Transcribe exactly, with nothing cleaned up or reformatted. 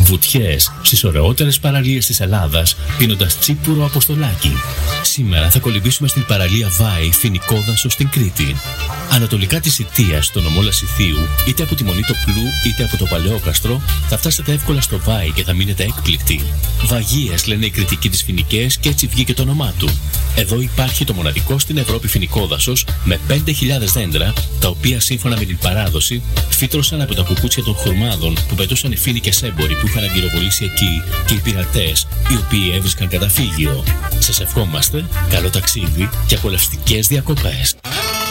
Βουτιές στις ωραιότερες παραλίες της Ελλάδας, πίνοντας τσίπουρο αποστολάκι. Σήμερα θα κολυμπήσουμε στην παραλία Βάη Φοινικό Δάσος στην Κρήτη. Ανατολικά της Ιττίας, στο νομό Λασιθίου, είτε από τη Μονή Τοπλού είτε από το Παλαιόκαστρο, θα φτάσετε εύκολα στο Βάη και θα μείνετε έκπληκτοι. Βαγίες λένε οι κριτικοί της Φοινικές και έτσι βγήκε το όνομά του. Εδώ υπάρχει το μοναδικό στην Ευρώπη φοινικό δάσος με πέντε χιλιάδες δέντρα, τα οποία σύμφωνα με την παράδοση φύτρωσαν από τα κουκούτσια των χουρμάδων που πετούσαν οι φοίνικες έμποροι που είχαν αγκυροβολήσει εκεί και οι πειρατές, οι οποίοι έβρισκαν καταφύγιο. Σας ευχόμαστε καλό ταξίδι και απολαυστικές διακοπές.